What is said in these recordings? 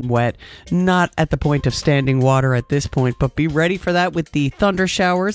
and wet. Not at the point of standing water at this point, but be ready for that with the thunder showers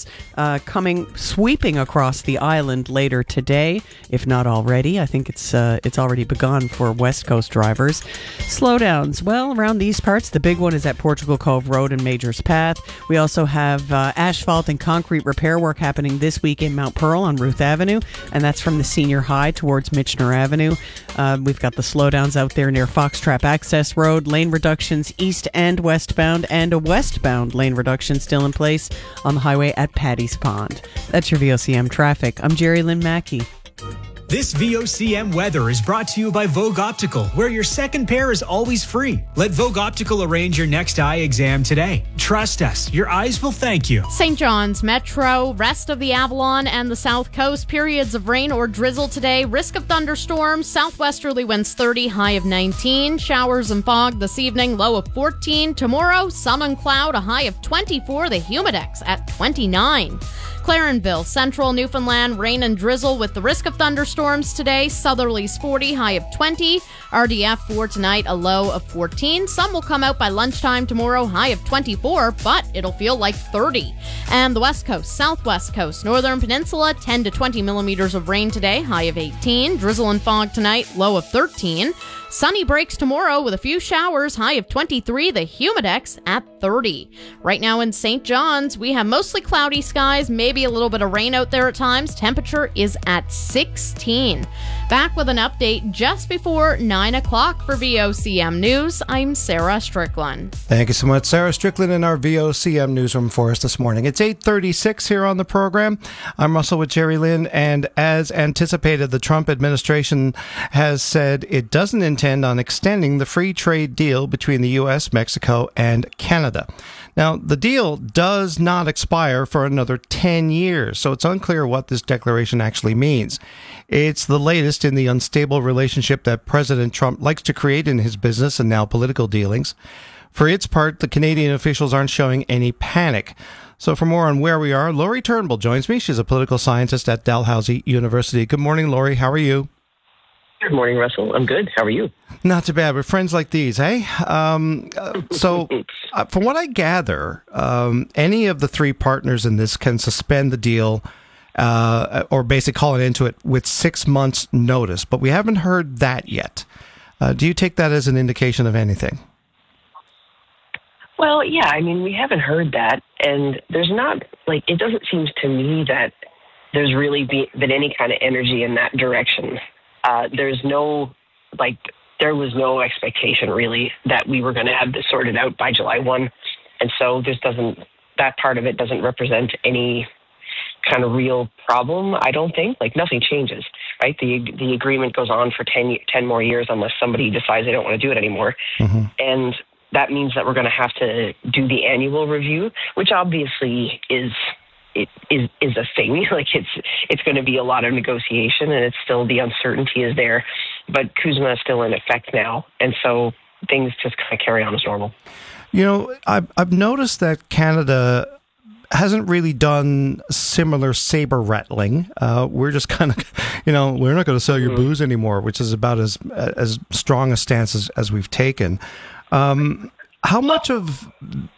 sweeping across the island later today, if not already. I think it's already begun for West Coast drivers. Slowdowns, well, around these parts, the big one is at Portugal Cove Road and Majors Path. We also have asphalt and concrete repair work happening this week in Mount Pearl on Ruth Avenue, and that's from the Senior High towards Michener Avenue. We've got the slowdowns out there near Foxtrap Access Road, lane reductions east and westbound, and a westbound lane reduction still in place on the highway at Paddy's Pond. That's your VOCM traffic. I'm Jerry Lynn Mackey. This VOCM weather is brought to you by Vogue Optical, where your second pair is always free. Let Vogue Optical arrange your next eye exam today. Trust us, your eyes will thank you. St. John's Metro, rest of the Avalon and the South Coast, periods of rain or drizzle today. Risk of thunderstorms, southwesterly winds 30, high of 19. Showers and fog this evening, low of 14. Tomorrow, sun and cloud, a high of 24. The humidex at 29. Clarenville, central Newfoundland, rain and drizzle with the risk of thunderstorms today. Southerlies 40, high of 20. RDF for tonight, a low of 14. Sun will come out by lunchtime tomorrow, high of 24, but it'll feel like 30. And the West Coast, Southwest Coast, Northern Peninsula, 10 to 20 millimeters of rain today, high of 18. Drizzle and fog tonight, low of 13. Sunny breaks tomorrow with a few showers, high of 23, the humidex at 30. Right now in St. John's, we have mostly cloudy skies, maybe a little bit of rain out there at times. Temperature is at 16. Back with an update just before 9 o'clock for VOCM News. I'm Sarah Strickland. Thank you so much, Sarah Strickland, in our VOCM newsroom for us this morning. It's 8:36 here on the program. I'm Russell with Jerry Lynn, and as anticipated, the Trump administration has said it doesn't intend on extending the free trade deal between the U.S., Mexico, and Canada. Now, the deal does not expire for another 10 years, so it's unclear what this declaration actually means. It's the latest in the unstable relationship that President Trump likes to create in his business and now political dealings. For its part, the Canadian officials aren't showing any panic. So for more on where we are, Laurie Turnbull joins me. She's a political scientist at Dalhousie University. Good morning, Laurie. How are you? Good morning, Russell. I'm good. How are you? Not too bad. We're friends like these, hey? From what I gather, any of the three partners in this can suspend the deal or basically call it into it with 6 months' notice. But we haven't heard that yet. Do you take that as an indication of anything? Well, yeah. I mean, we haven't heard that. And there's not, it doesn't seem to me that there's really been any kind of energy in that direction. There was no expectation really that we were going to have this sorted out by July 1. And so that part of it doesn't represent any kind of real problem, I don't think. Nothing changes, right? The agreement goes on for 10 more years unless somebody decides they don't want to do it anymore. Mm-hmm. And that means that we're going to have to do the annual review, which obviously is a thing. It's going to be a lot of negotiation, and it's still, the uncertainty is there. But CUSMA is still in effect now, and so things just kind of carry on as normal. You know, I've noticed that Canada hasn't really done similar saber rattling. We're just kind of, we're not going to sell your booze anymore, which is about as strong a stance as we've taken. How much of,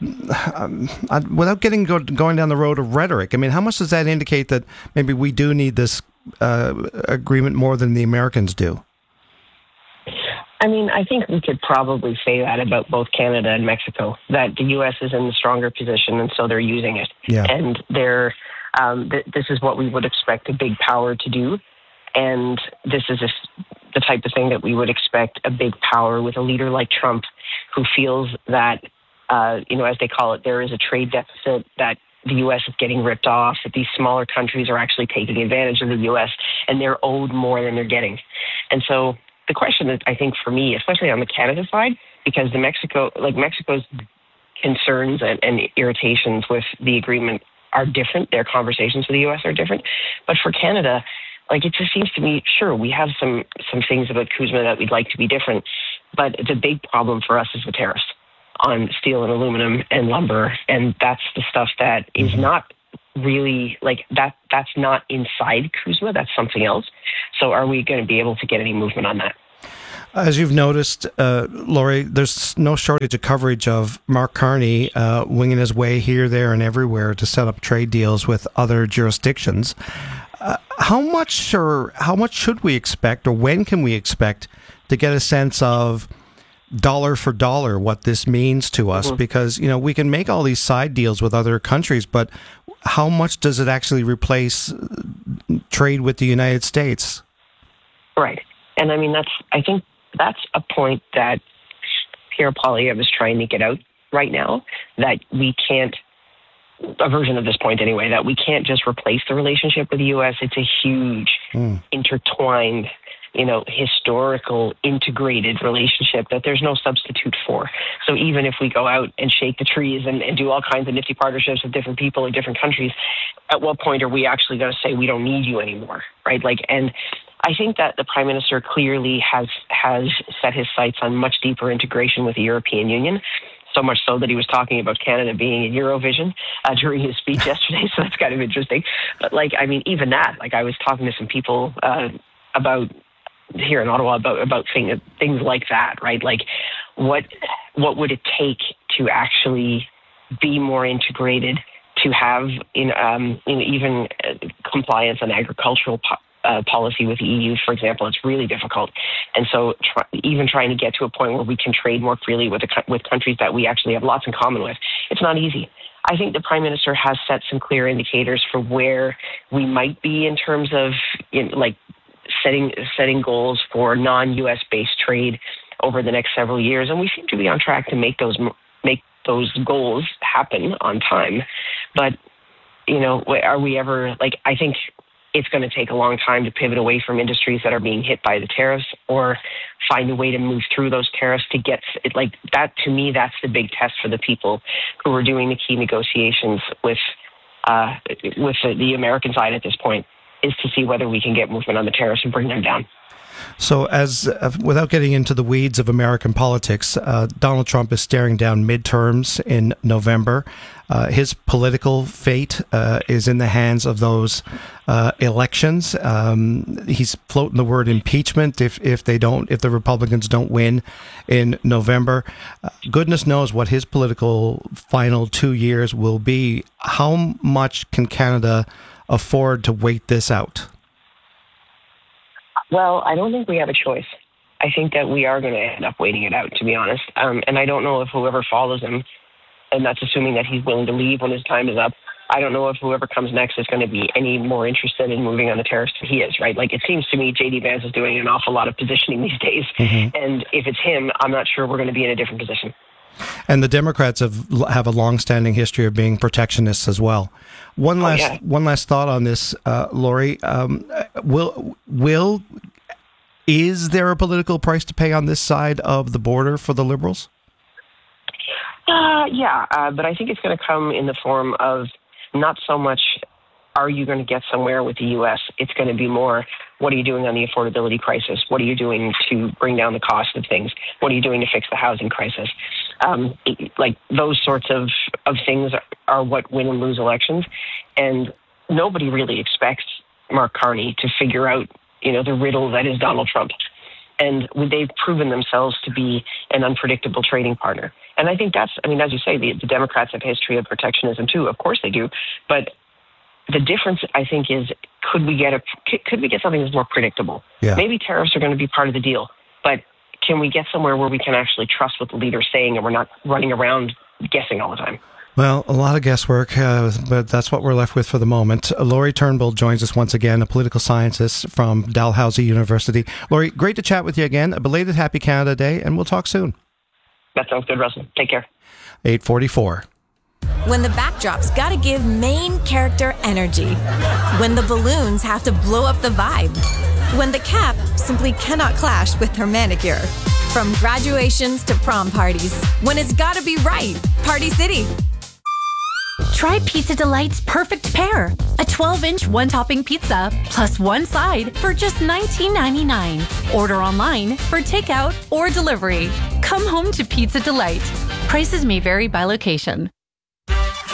without going down the road of rhetoric, I mean, how much does that indicate that maybe we do need this agreement more than the Americans do? I mean, I think we could probably say that about both Canada and Mexico, that the U.S. is in the stronger position, and so they're using it. Yeah. And this is what we would expect a big power to do. And this is the type of thing that we would expect a big power with a leader like Trump, who feels that, as they call it, there is a trade deficit, that the U.S. is getting ripped off, that these smaller countries are actually taking advantage of the U.S., and they're owed more than they're getting. And so the question that I think for me, especially on the Canada side, because Mexico's concerns and irritations with the agreement are different. Their conversations with the U.S. are different. But for Canada, it just seems to me, sure, we have some things about CUSMA that we'd like to be different, but the big problem for us is the tariffs on steel and aluminum and lumber, and that's the stuff that is not really, that's not inside CUSMA, that's something else. So are we going to be able to get any movement on that? As you've noticed, Lori, there's no shortage of coverage of Mark Carney winging his way here, there, and everywhere to set up trade deals with other jurisdictions. How much should we expect, or when can we expect to get a sense of dollar for dollar what this means to us? Because, we can make all these side deals with other countries, but how much does it actually replace trade with the United States? Right. And I think that's a point that Pierre Poilievre is trying to get out right now, that we can't, a version of this point anyway, that we can't just replace the relationship with the U.S. It's a huge, intertwined, historical, integrated relationship that there's no substitute for. So even if we go out and shake the trees and do all kinds of nifty partnerships with different people in different countries, at what point are we actually going to say we don't need you anymore, right? And I think that the Prime Minister clearly has set his sights on much deeper integration with the European Union. So much so that he was talking about Canada being in Eurovision during his speech yesterday. So that's kind of interesting. But even that, I was talking to some people about here in Ottawa about things like that, right? What would it take to actually be more integrated, to have even compliance on agricultural policy with the EU, for example? It's really difficult. And so even trying to get to a point where we can trade more freely with countries that we actually have lots in common with, it's not easy. I think the Prime Minister has set some clear indicators for where we might be in terms of setting goals for non-US based trade over the next several years. And we seem to be on track to make those goals happen on time. But, are we ever, I think it's going to take a long time to pivot away from industries that are being hit by the tariffs, or find a way to move through those tariffs to get it. That, to me, that's the big test for the people who are doing the key negotiations with the American side at this point, is to see whether we can get movement on the tariffs and bring them down. So, without getting into the weeds of American politics, Donald Trump is staring down midterms in November. His political fate is in the hands of those elections. He's floating the word impeachment if the Republicans don't win in November. Goodness knows what his political final 2 years will be. How much can Canada afford to wait this out? Well, I don't think we have a choice. I think that we are going to end up waiting it out, to be honest. And I don't know if whoever follows him, and that's assuming that he's willing to leave when his time is up, I don't know if whoever comes next is going to be any more interested in moving on the tariffs than he is, right? It seems to me J.D. Vance is doing an awful lot of positioning these days. Mm-hmm. And if it's him, I'm not sure we're going to be in a different position. And the Democrats have a long-standing history of being protectionists as well. One last thought on this, Lori. Is there a political price to pay on this side of the border for the Liberals? But I think it's going to come in the form of not so much, are you going to get somewhere with the U.S.? It's going to be more, what are you doing on the affordability crisis? What are you doing to bring down the cost of things? What are you doing to fix the housing crisis? Those sorts of things are what win and lose elections. And nobody really expects Mark Carney to figure out, the riddle that is Donald Trump. And they've proven themselves to be an unpredictable trading partner. And I think that's, as you say, the Democrats have a history of protectionism too. Of course they do. But the difference, I think, is could we get something that's more predictable? Yeah. Maybe tariffs are going to be part of the deal, but can we get somewhere where we can actually trust what the leader's saying and we're not running around guessing all the time? Well, a lot of guesswork, but that's what we're left with for the moment. Lori Turnbull joins us once again, a political scientist from Dalhousie University. Lori, great to chat with you again. A belated Happy Canada Day, and we'll talk soon. That sounds good, Russell. Take care. 8:44. When the backdrop's gotta give main character energy. When the balloons have to blow up the vibe. When the cap simply cannot clash with her manicure. From graduations to prom parties. When it's gotta be right. Party City. Try Pizza Delight's perfect pair. A 12-inch one-topping pizza plus one side for just $19.99. Order online for takeout or delivery. Come home to Pizza Delight. Prices may vary by location.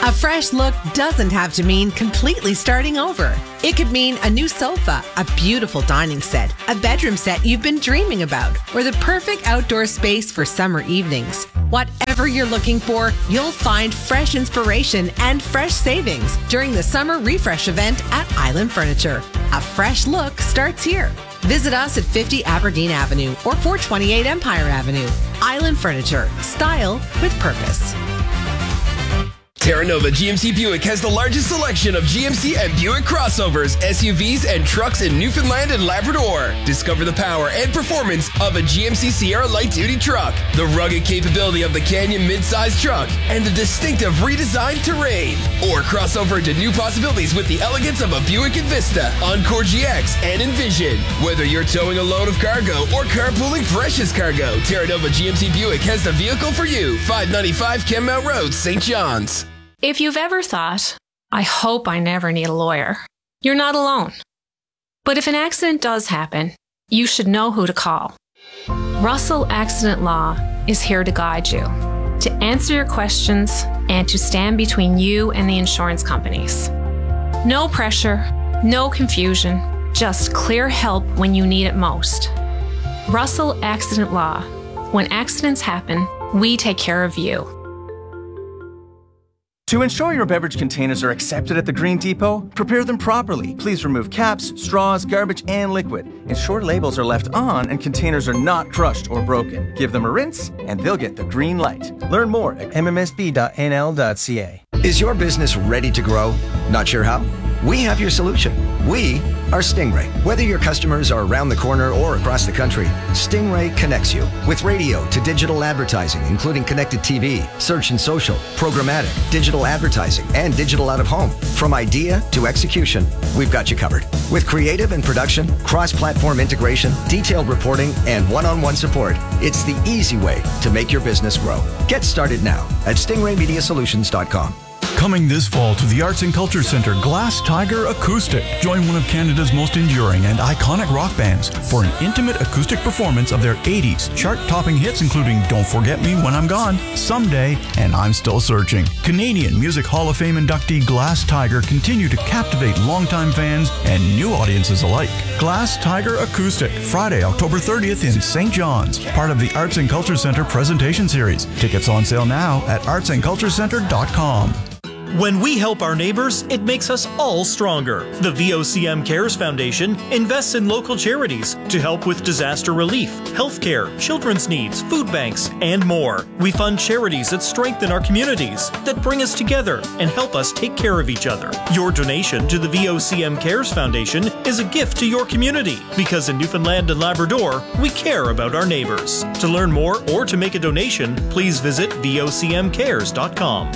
A fresh look doesn't have to mean completely starting over. It could mean a new sofa, a beautiful dining set, a bedroom set you've been dreaming about, or the perfect outdoor space for summer evenings. Whatever you're looking for, you'll find fresh inspiration and fresh savings during the Summer Refresh event at Island Furniture. A fresh look starts here. Visit us at 50 Aberdeen Avenue or 428 Empire Avenue. Island Furniture. Style with purpose. Terra Nova GMC Buick has the largest selection of GMC and Buick crossovers, SUVs, and trucks in Newfoundland and Labrador. Discover the power and performance of a GMC Sierra light-duty truck, the rugged capability of the Canyon mid-size truck, and the distinctive redesigned terrain. Or cross over into new possibilities with the elegance of a Buick Envista, Encore GX, and Envision. Whether you're towing a load of cargo or carpooling precious cargo, Terra Nova GMC Buick has the vehicle for you. 595 Kenmount Road, St. John's. If you've ever thought, I hope I never need a lawyer, you're not alone. But if an accident does happen, you should know who to call. Russell Accident Law is here to guide you, to answer your questions, and to stand between you and the insurance companies. No pressure, no confusion, just clear help when you need it most. Russell Accident Law. When accidents happen, we take care of you. To ensure your beverage containers are accepted at the Green Depot, prepare them properly. Please remove caps, straws, garbage, and liquid. Ensure labels are left on and containers are not crushed or broken. Give them a rinse, and they'll get the green light. Learn more at mmsb.nl.ca. Is your business ready to grow? Not sure how? We have your solution. We are Stingray. Whether your customers are around the corner or across the country, Stingray connects you with radio to digital advertising, including connected TV, search and social, programmatic, digital advertising, and digital out of home. From idea to execution, we've got you covered. With creative and production, cross-platform integration, detailed reporting, and one-on-one support, it's the easy way to make your business grow. Get started now at stingraymediasolutions.com. Coming this fall to the Arts and Culture Centre, Glass Tiger Acoustic. Join one of Canada's most enduring and iconic rock bands for an intimate acoustic performance of their 80s chart-topping hits, including Don't Forget Me When I'm Gone, Someday, and I'm Still Searching. Canadian Music Hall of Fame inductee Glass Tiger continue to captivate longtime fans and new audiences alike. Glass Tiger Acoustic, Friday, October 30th in St. John's, part of the Arts and Culture Centre presentation series. Tickets on sale now at artsandculturecentre.com. When we help our neighbors, it makes us all stronger. The VOCM Cares Foundation invests in local charities to help with disaster relief, healthcare, children's needs, food banks, and more. We fund charities that strengthen our communities, that bring us together and help us take care of each other. Your donation to the VOCM Cares Foundation is a gift to your community, because in Newfoundland and Labrador, we care about our neighbors. To learn more or to make a donation, please visit vocmcares.com.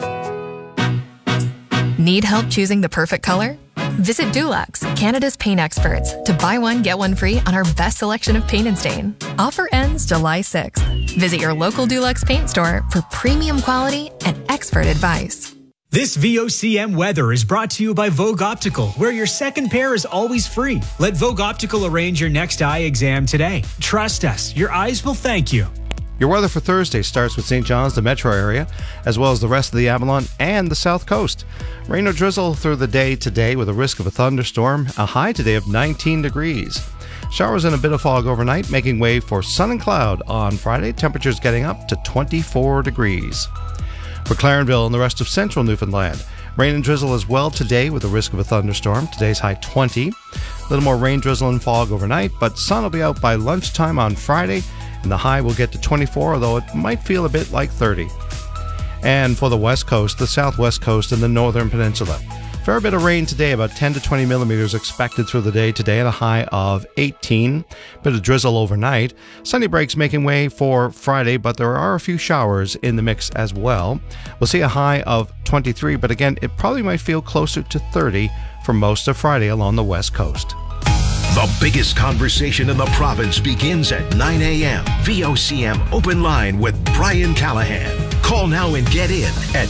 Need help choosing the perfect color? Visit Dulux, Canada's paint experts, to buy one, get one free on our best selection of paint and stain. Offer ends July 6th. Visit your local Dulux paint store for premium quality and expert advice. This VOCM weather is brought to you by Vogue Optical, where your second pair is always free. Let Vogue Optical arrange your next eye exam today. Trust us, your eyes will thank you. Your weather for Thursday starts with St. John's, the metro area, as well as the rest of the Avalon and the south coast. Rain or drizzle through the day today with a risk of a thunderstorm, a high today of 19 degrees. Showers and a bit of fog overnight, making way for sun and cloud on Friday. Temperatures getting up to 24 degrees. For Clarenville and the rest of central Newfoundland, rain and drizzle as well today with a risk of a thunderstorm. Today's high 20. A little more rain, drizzle, and fog overnight, but sun will be out by lunchtime on Friday, and the high will get to 24, although it might feel a bit like 30. And for the west coast, the southwest coast, and the northern peninsula, fair bit of rain today, about 10 to 20 millimeters expected through the day today at a high of 18. Bit of drizzle overnight. Sunny breaks making way for Friday, but there are a few showers in the mix as well. We'll see a high of 23, but again, it probably might feel closer to 30 for most of Friday along the west coast. The biggest conversation in the province begins at 9 a.m. VOCM Open Line with Brian Callahan. Call now and get in at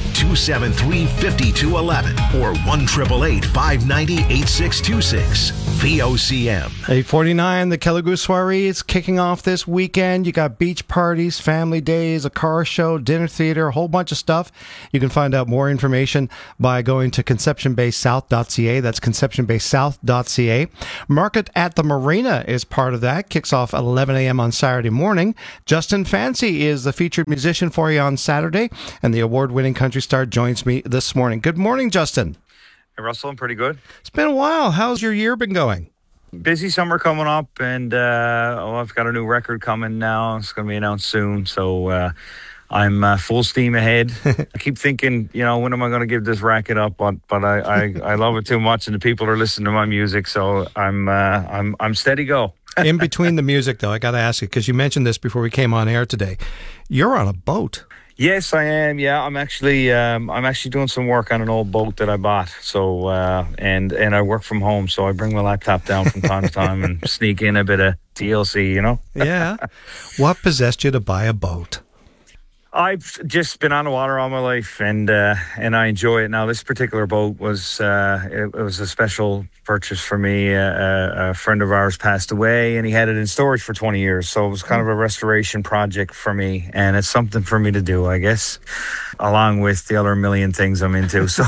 709-273-5211 or 1-888-590-8626. VOCM. 8:49, the Kelligoo Soiree is kicking off this weekend. You got beach parties, family days, a car show, dinner theater, a whole bunch of stuff. You can find out more information by going to conceptionbaysouth.ca. That's conceptionbaysouth.ca. Market at the Marina is part of that. Kicks off at 11 a.m. on Saturday morning. Justin Fancy is the featured musician for you on Saturday, and the award-winning country star joins me this morning. Good morning, Justin. Hey, Russell, I'm pretty good. It's been a while. How's your year been going? Busy summer coming up, and I've got a new record coming now. It's going to be announced soon, so I'm full steam ahead. I keep thinking, when am I going to give this racket up? But I love it too much, and the people are listening to my music, so I'm steady go. In between the music, though, I got to ask you, because you mentioned this before we came on air today. You're on a boat. Yes, I am. Yeah, I'm actually doing some work on an old boat that I bought. So and I work from home, so I bring my laptop down from time to time and sneak in a bit of TLC. Yeah. What possessed you to buy a boat? I've just been on the water all my life, and I enjoy it. Now, this particular boat was it was a special purchase for me. A friend of ours passed away, and he had it in storage for 20 years. So it was kind of a restoration project for me, and it's something for me to do, I guess, along with the other million things I'm into. So.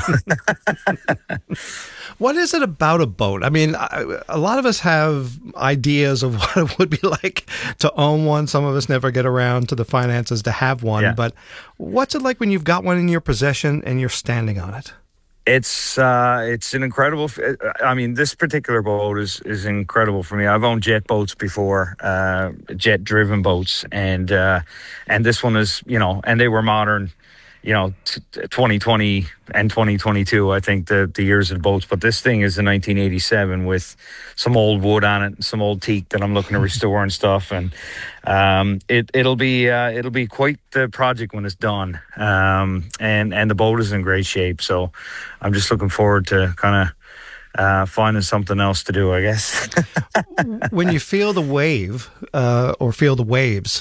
What is it about a boat? I mean, a lot of us have ideas of what it would be like to own one. Some of us never get around to the finances to have one. Yeah. But what's it like when you've got one in your possession and you're standing on it? It's an incredible. I mean, this particular boat is incredible for me. I've owned jet boats before, jet-driven boats, and this one is, and they were modern. 2020 and 2022, I think the years of boats. But this thing is a 1987 with some old wood on it, some old teak that I'm looking to restore and stuff. And it'll be quite the project when it's done. And the boat is in great shape. So I'm just looking forward to kind of finding something else to do, I guess. When you feel the wave or feel the waves,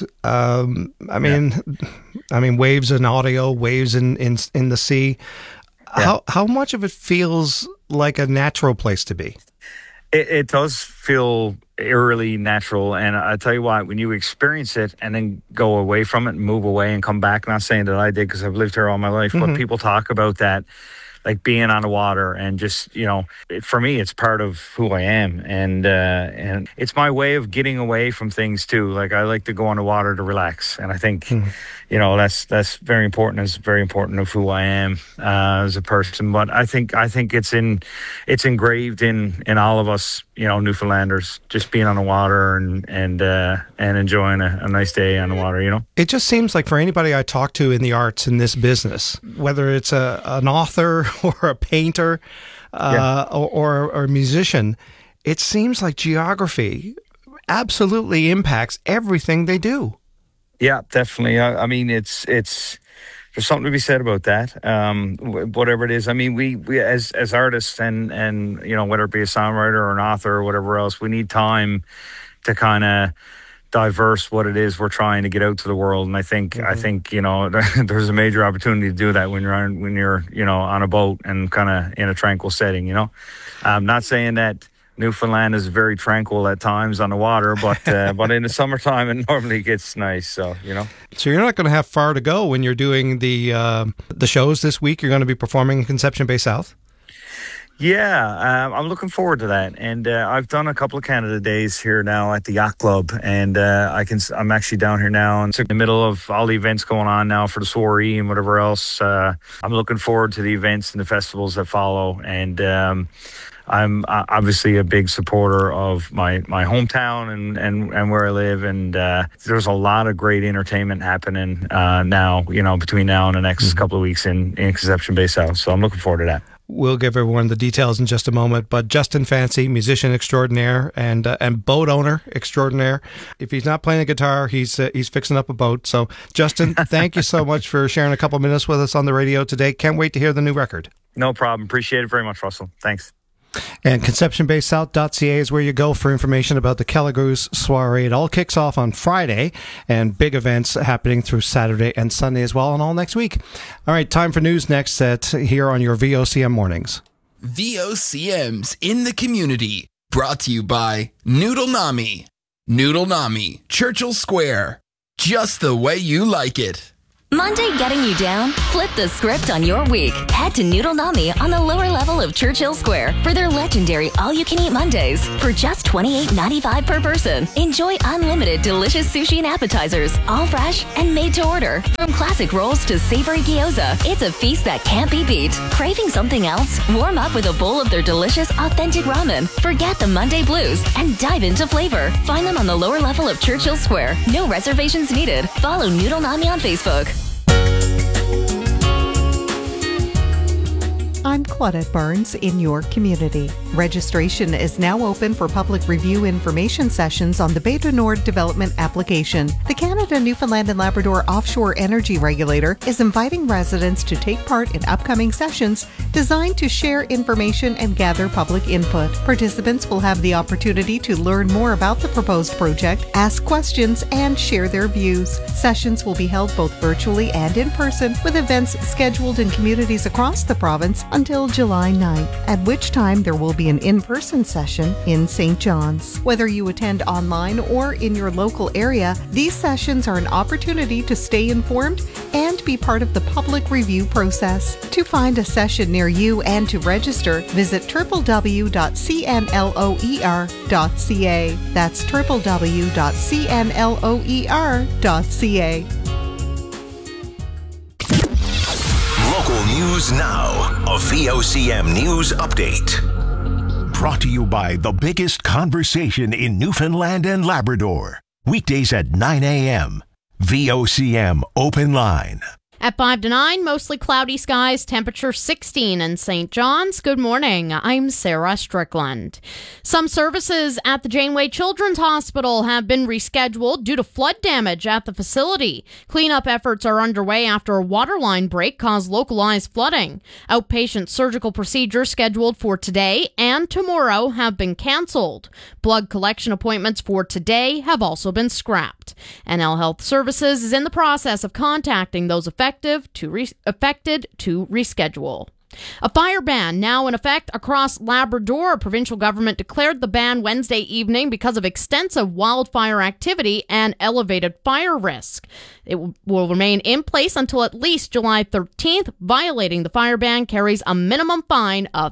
I mean, waves in audio, waves in the sea. Yeah. How much of it feels like a natural place to be? It does feel eerily natural, and I tell you what, when you experience it and then go away from it and move away and come back, not saying that I did because I've lived here all my life, but people talk about that. Like being on the water and just, for me, it's part of who I am. And it's my way of getting away from things too. Like I like to go on the water to relax. And I think, that's very important. It's very important of who I am as a person. But I think it's engraved in all of us, Newfoundlanders, just being on the water and enjoying a nice day on the water, It just seems like for anybody I talk to in the arts in this business, whether it's an author or a painter or a musician, it seems like geography absolutely impacts everything they do. Yeah, definitely. I mean, it's there's something to be said about that. Whatever it is, I mean, we as artists and whether it be a songwriter or an author or whatever else, we need time to kind of diverse what it is we're trying to get out to the world. And I think there's a major opportunity to do that when you're on a boat and kind of in a tranquil setting. I'm not saying that Newfoundland is very tranquil at times on the water, but in the summertime it normally gets nice. So So you're not going to have far to go when you're doing the shows this week. You're going to be performing in Conception Bay South. Yeah, I'm looking forward to that, and I've done a couple of Canada Days here now at the Yacht Club, and I'm actually down here now, and in the middle of all the events going on now for the soiree and whatever else. I'm looking forward to the events and the festivals that follow, and I'm obviously a big supporter of my hometown and where I live, and there's a lot of great entertainment happening now, between now and the next couple of weeks in Conception Bay South. So I'm looking forward to that. We'll give everyone the details in just a moment, but Justin Fancy, musician extraordinaire and boat owner extraordinaire. If he's not playing a guitar, he's fixing up a boat. So, Justin, thank you so much for sharing a couple minutes with us on the radio today. Can't wait to hear the new record. No problem. Appreciate it very much, Russell. Thanks. And ConceptionBaySouth.ca is where you go for information about the Kelligoo's Soiree. It all kicks off on Friday, and big events happening through Saturday and Sunday as well, and all next week. All right, time for news next here on your VOCM Mornings. VOCM's in the community. Brought to you by Noodle Nami. Noodle Nami, Churchill Square. Just the way you like it. Monday getting you down? Flip the script on your week. Head to Noodle Nami on the lower level of Churchill Square for their legendary all-you-can-eat Mondays. For just $28.95 per person, enjoy unlimited delicious sushi and appetizers, all fresh and made to order. From classic rolls to savory gyoza, it's a feast that can't be beat. Craving something else? Warm up with a bowl of their delicious, authentic ramen. Forget the Monday blues and dive into flavor. Find them on the lower level of Churchill Square. No reservations needed. Follow Noodle Nami on Facebook. I'm Claudette Barnes in your community. Registration is now open for public review information sessions on the Bay du Nord development application. The Canada, Newfoundland and Labrador Offshore Energy Regulator is inviting residents to take part in upcoming sessions designed to share information and gather public input. Participants will have the opportunity to learn more about the proposed project, ask questions, and share their views. Sessions will be held both virtually and in person, with events scheduled in communities across the province until July 9th, at which time there will be an in-person session in St. John's. Whether you attend online or in your local area, these sessions are an opportunity to stay informed and be part of the public review process. To find a session near you and to register, visit www.cnloer.ca. That's www.cnloer.ca. Local news now. A VOCM news update. Brought to you by the biggest conversation in Newfoundland and Labrador. Weekdays at 9 a.m. VOCM Open Line. At 5 to 9, mostly cloudy skies, temperature 16 in St. John's. Good morning. I'm Sarah Strickland. Some services at the Janeway Children's Hospital have been rescheduled due to flood damage at the facility. Cleanup efforts are underway after a waterline break caused localized flooding. Outpatient surgical procedures scheduled for today and tomorrow have been canceled. Blood collection appointments for today have also been scrapped. NL Health Services is in the process of contacting those affected to reschedule. A fire ban now in effect across Labrador. Provincial government declared the ban Wednesday evening because of extensive wildfire activity and elevated fire risk. It will remain in place until at least July 13th. Violating the fire ban carries a minimum fine of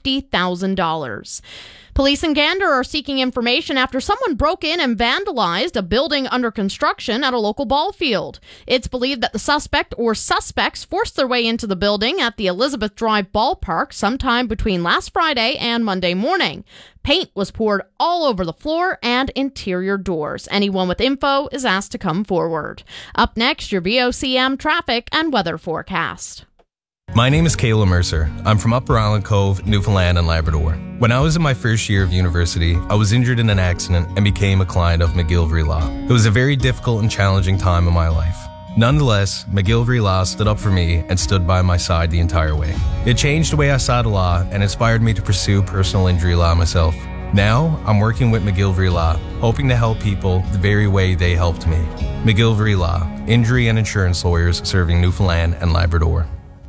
$50,000. Police in Gander are seeking information after someone broke in and vandalized a building under construction at a local ball field. It's believed that the suspect or suspects forced their way into the building at the Elizabeth Drive ballpark sometime between last Friday and Monday morning. Paint was poured all over the floor and interior doors. Anyone with info is asked to come forward. Up next, your VOCM traffic and weather forecast. My name is Kayla Mercer. I'm from Upper Island Cove, Newfoundland and Labrador. When I was in my first year of university, I was injured in an accident and became a client of McGillivray Law. It was a very difficult and challenging time in my life. Nonetheless, McGillivray Law stood up for me and stood by my side the entire way. It changed the way I saw the law and inspired me to pursue personal injury law myself. Now, I'm working with McGillivray Law, hoping to help people the very way they helped me. McGillivray Law, injury and insurance lawyers serving Newfoundland and Labrador.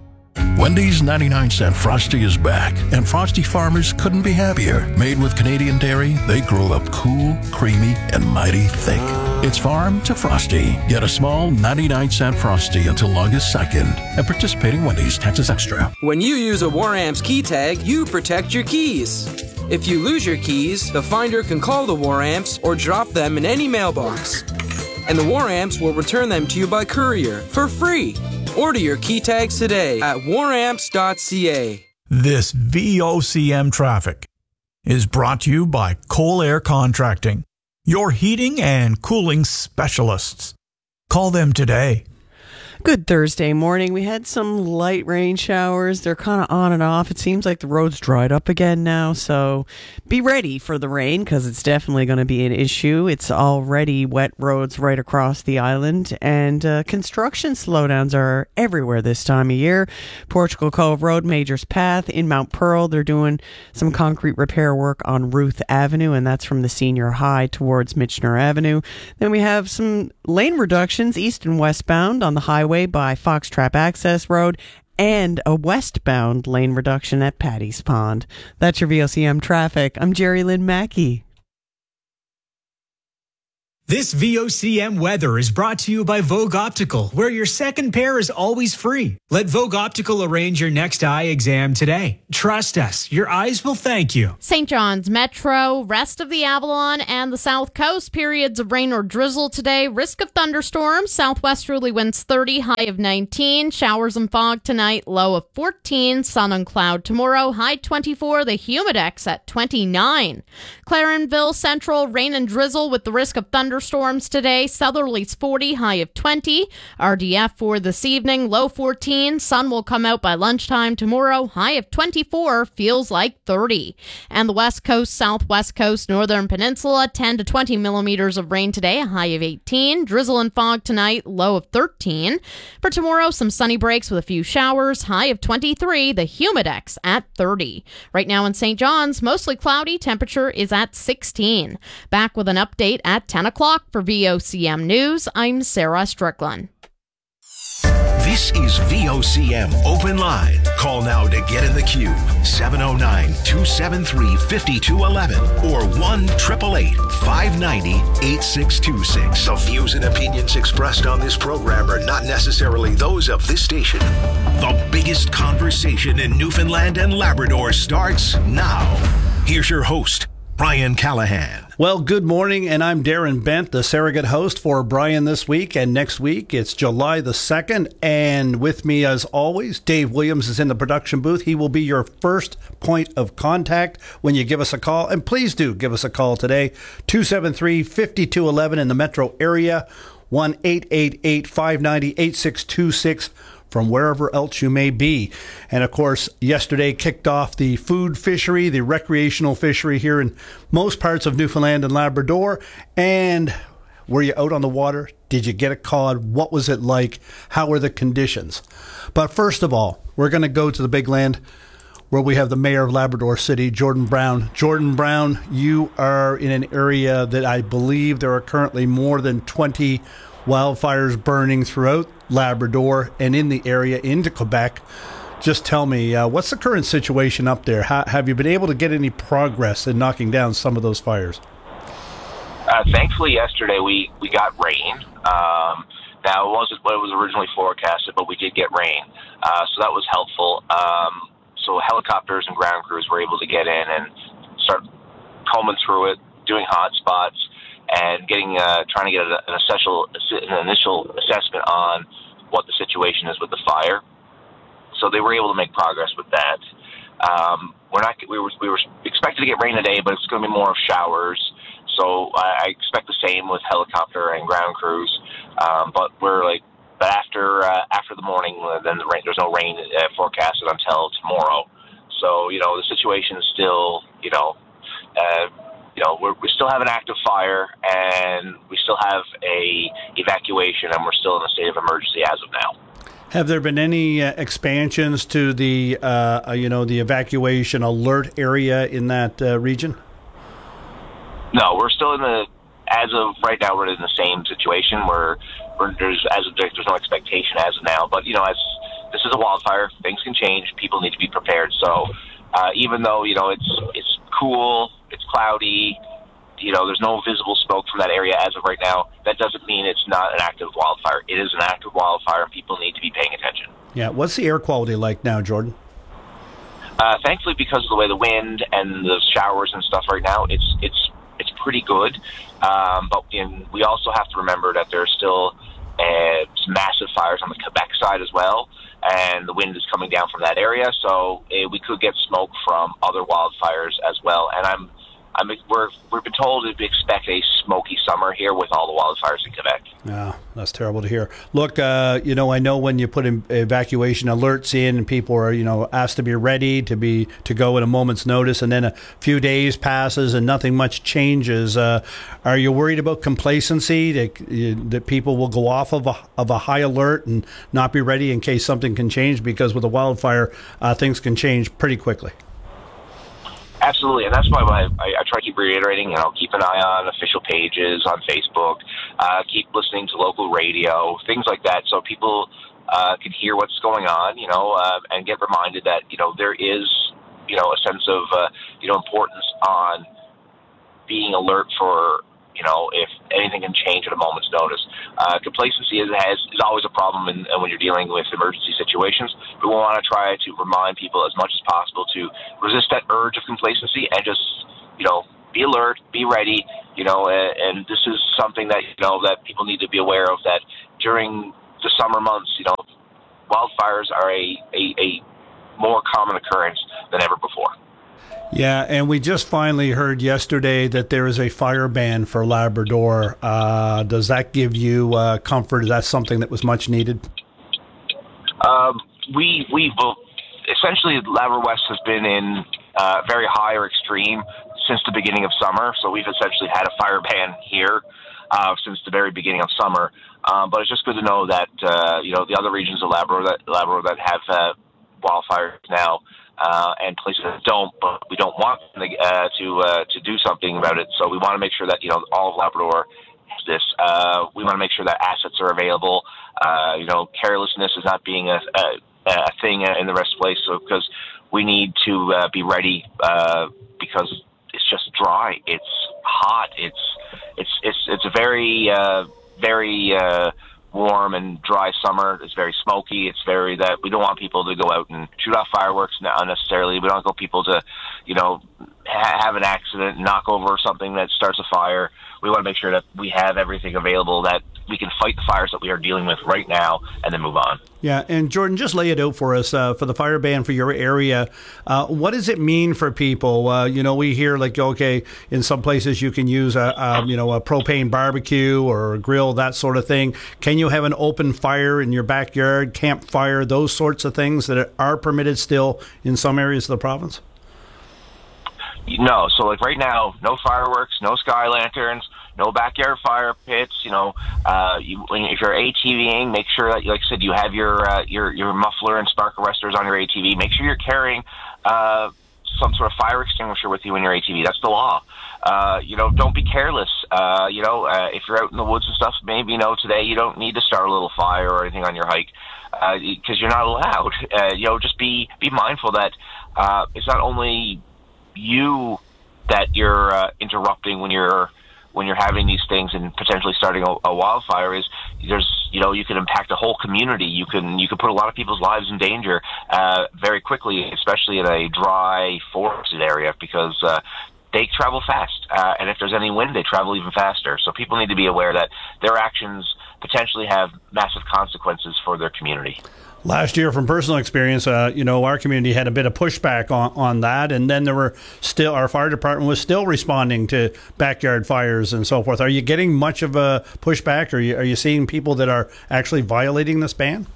Wendy's 99-cent Frosty is back, and Frosty farmers couldn't be happier. Made with Canadian dairy, they grow up cool, creamy, and mighty thick. It's farm to Frosty. Get a small 99-cent Frosty until August 2nd at participating Wendy's, taxes extra. When you use a War-Amps key tag, you protect your keys. If you lose your keys, the finder can call the War-Amps or drop them in any mailbox. And the War-Amps will return them to you by courier for free. Order your key tags today at waramps.ca. This VOCM traffic is brought to you by Coal Air Contracting, your heating and cooling specialists. Call them today. Good Thursday morning. We had some light rain showers. They're kind of on and off. It seems like the roads dried up again now, so be ready for the rain because it's definitely going to be an issue. It's already wet roads right across the island, and construction slowdowns are everywhere this time of year. Portugal Cove Road, Majors Path in Mount Pearl, they're doing some concrete repair work on Ruth Avenue, and that's from the Senior High towards Michener Avenue. Then we have some lane reductions east and westbound on the highway by Foxtrap Access Road and a westbound lane reduction at Paddy's Pond. That's your VOCM traffic. I'm Jerry Lynn Mackey. This VOCM weather is brought to you by Vogue Optical, where your second pair is always free. Let Vogue Optical arrange your next eye exam today. Trust us, your eyes will thank you. St. John's Metro, rest of the Avalon, and the South Coast. Periods of rain or drizzle today. Risk of thunderstorms. Southwesterly winds 30, high of 19. Showers and fog tonight, low of 14. Sun and cloud tomorrow, high 24. The humidex at 29. Clarenville Central, rain and drizzle with the risk of thunderstorms today. Southerly's 40, high of 20. RDF for this evening, low 14. Sun will come out by lunchtime tomorrow, high of 24. Feels like 30. And the West Coast, Southwest Coast, Northern Peninsula, 10 to 20 millimeters of rain today, a high of 18. Drizzle and fog tonight, low of 13. For tomorrow, some sunny breaks with a few showers, high of 23. The humidex at 30. Right now in St. John's, mostly cloudy. Temperature is at 16. Back with an update at 10 o'clock. For VOCM News, I'm Sarah Strickland. This is VOCM Open Line. Call now to get in the queue. 709-273-5211 or 1-888-590-8626. The views and opinions expressed on this program are not necessarily those of this station. The biggest conversation in Newfoundland and Labrador starts now. Here's your host, Brian Callahan. Well, good morning, and I'm Darren Bent, the surrogate host for Brian this week and next week. It's July the 2nd, and with me, as always, Dave Williams is in the production booth. He will be your first point of contact when you give us a call, and please do give us a call today, 273-5211 in the metro area, 1-888-590-8626 from wherever else you may be. And of course, yesterday kicked off the food fishery, the recreational fishery here in most parts of Newfoundland and Labrador. And were you out on the water? Did you get a cod? What was it like? How were the conditions? But first of all, we're going to go to the big land where we have the mayor of Labrador City, Jordan Brown. Jordan Brown, you are in an area that I believe there are currently more than 20 wildfires burning throughout Labrador and in the area into Quebec. Just tell me, what's the current situation up there? Have you been able to get any progress in knocking down some of those fires? Thankfully, yesterday we got rain. Now, it wasn't what it was originally forecasted, but we did get rain, so that was helpful. So helicopters and ground crews were able to get in and start combing through it, doing hot spots, and trying to get an initial assessment on what the situation is with the fire. So they were able to make progress with that. We were expected to get rain today, but it's going to be more of showers. So I expect the same with helicopter and ground crews. But after the morning, then there's no rain forecasted until tomorrow. So the situation is still we still have an active fire, and we still have a evacuation, and we're still in a state of emergency as of now. Have there been any expansions to the the evacuation alert area in that region? No, we're still as of right now, we're in the same situation where there's no expectation as of now. But as this is a wildfire, things can change. People need to be prepared. So even though it's cool, it's cloudy, there's no visible smoke from that area as of right now, that doesn't mean it's not an active wildfire. It is an active wildfire, and people need to be paying attention. Yeah. What's the air quality like now, Jordan? Thankfully, because of the way the wind and the showers and stuff right now, it's pretty good. But we also have to remember that there's still some massive fires on the Quebec side as well, and the wind is coming down from that area, so we could get smoke from other wildfires as well. And we've been told to expect a smoky summer here with all the wildfires in Quebec. Yeah, that's terrible to hear. Look, I know when you put evacuation alerts in, and people are, asked to be ready to go at a moment's notice, and then a few days passes and nothing much changes. Are you worried about complacency that people will go off of a high alert and not be ready in case something can change? Because with a wildfire, things can change pretty quickly. Absolutely, and that's why I try to keep reiterating, keep an eye on official pages on Facebook, keep listening to local radio, things like that, so people can hear what's going on, and get reminded that, there is, a sense of, importance on being alert for, if anything can change at a moment's notice. Complacency is always a problem when you're dealing with emergency situations. But we want to try to remind people as much as possible to resist that urge of complacency and just, be alert, be ready, and this is something that, that people need to be aware of, that during the summer months, wildfires are a more common occurrence than ever before. Yeah, and we just finally heard yesterday that there is a fire ban for Labrador. Does that give you comfort? Is that something that was much needed? Essentially, Labrador West has been in very high or extreme since the beginning of summer. So we've essentially had a fire ban here since the very beginning of summer. But it's just good to know that the other regions of Labrador that have wildfires now. And places that don't, but we don't want them to do something about it. So we want to make sure that all of Labrador has this. We want to make sure that assets are available. Carelessness is not being a thing in the rest of the place. So because we need to be ready because it's just dry. It's hot. It's a very warm and dry summer. It's very smoky. It's very that we don't want people to go out and shoot off fireworks unnecessarily. We don't want people to, have an accident, knock over something that starts a fire. We want to make sure that we have everything available that we can fight the fires that we are dealing with right now and then move on. Yeah, and Jordan, just lay it out for us for the fire ban for your area. What does it mean for people? We hear in some places you can use a propane barbecue or a grill, that sort of thing. Can you have an open fire in your backyard, campfire, those sorts of things that are permitted still in some areas of the province? No, so right now, no fireworks, no sky lanterns, no backyard fire pits. If you're ATVing, make sure that, like I said, you have your muffler and spark arresters on your ATV. Make sure you're carrying some sort of fire extinguisher with you in your ATV. That's the law. Don't be careless. If you're out in the woods and stuff, maybe today you don't need to start a little fire or anything on your hike because you're not allowed. Just be mindful that it's not only you that you're interrupting when you're having these things and potentially starting a wildfire. You can impact a whole community. You can put a lot of people's lives in danger very quickly, especially in a dry, forested area, because they travel fast, and if there's any wind, they travel even faster. So people need to be aware that their actions potentially have massive consequences for their community. Last year, from personal experience, our community had a bit of pushback on that, and then our fire department was still responding to backyard fires and so forth. Are you getting much of a pushback? Are you seeing people that are actually violating this ban?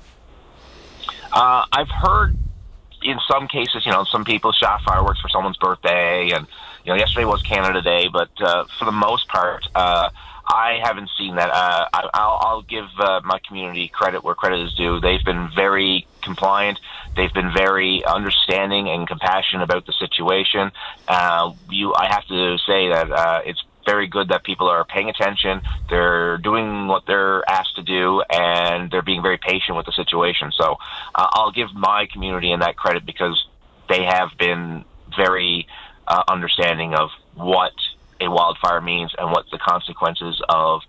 I've heard in some cases, some people shot fireworks for someone's birthday, and yesterday was Canada Day, but for the most part, I haven't seen that. I'll give my community credit where credit is due. They've been very compliant. They've been very understanding and compassionate about the situation. I have to say that it's very good that people are paying attention. They're doing what they're asked to do, and they're being very patient with the situation. So I'll give my community in that credit because they have been very understanding of what a wildfire means and what the consequences of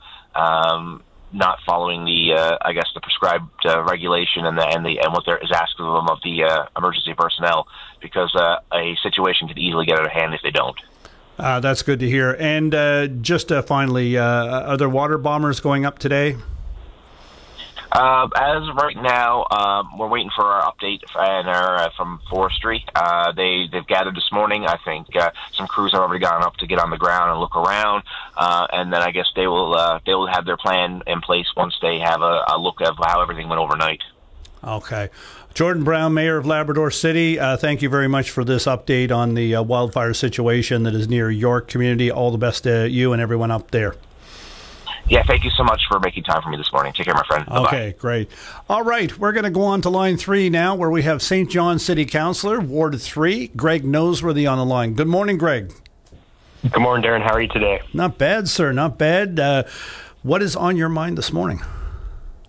not following the prescribed regulation and what there is asked of them of the emergency personnel, because a situation could easily get out of hand if they don't. That's good to hear. And just finally, are there water bombers going up today? As of right now, we're waiting for our update from forestry. They've gathered this morning. I think some crews have already gone up to get on the ground and look around, and then I guess they will have their plan in place once they have a look at how everything went overnight. Okay. Jordan Brown, Mayor of Labrador City, thank you very much for this update on the wildfire situation that is near York community. All the best to you and everyone up there. Yeah, thank you so much for making time for me this morning. Take care, my friend. Bye-bye. Okay, great. All right, we're going to go on to line 3 now, where we have St. John City Councillor, Ward 3, Greg Noseworthy on the line. Good morning, Greg. Good morning, Darren. How are you today? Not bad, sir, not bad. What is on your mind this morning?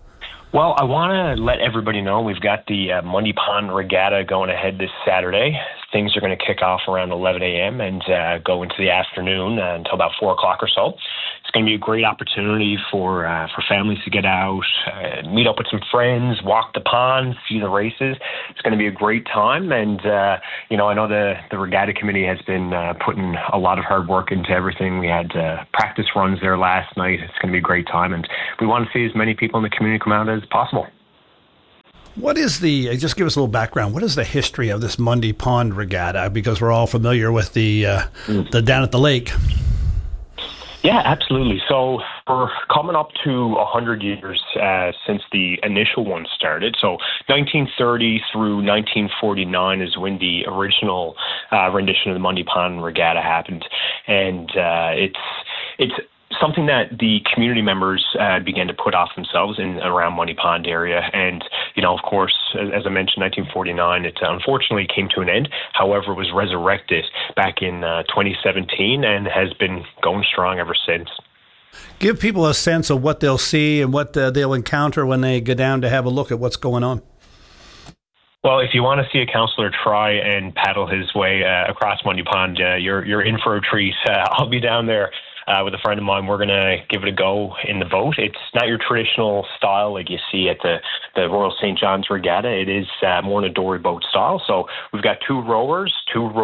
Well, I want to let everybody know we've got the Mundy Pond Regatta going ahead this Saturday. Things are going to kick off around 11 a.m. and go into the afternoon until about 4 o'clock or so. It's going to be a great opportunity for families to get out, meet up with some friends, walk the pond, see the races. It's going to be a great time. And, I know the Regatta Committee has been putting a lot of hard work into everything. We had practice runs there last night. It's going to be a great time. And we want to see as many people in the community come out as possible. What is just give us a little background, what is the history of this Mundy Pond Regatta? Because we're all familiar with the down at the lake. Yeah, absolutely. So we're coming up to 100 years since the initial one started. So 1930 through 1949 is when the original rendition of the Mundy Pond Regatta happened. And it's something that the community members began to put off themselves in around Mundy Pond area. And, of course, as I mentioned, 1949, it unfortunately came to an end. However, it was resurrected back in 2017 and has been going strong ever since. Give people a sense of what they'll see and what they'll encounter when they go down to have a look at what's going on. Well, if you want to see a counselor try and paddle his way across Mundy Pond, you're in for a treat. I'll be down there with a friend of mine. We're going to give it a go in the boat. It's not your traditional style like you see at the Royal St. John's Regatta. It is more in a dory boat style. So we've got two rowers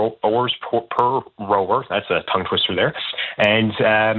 per rower. That's a tongue twister there. And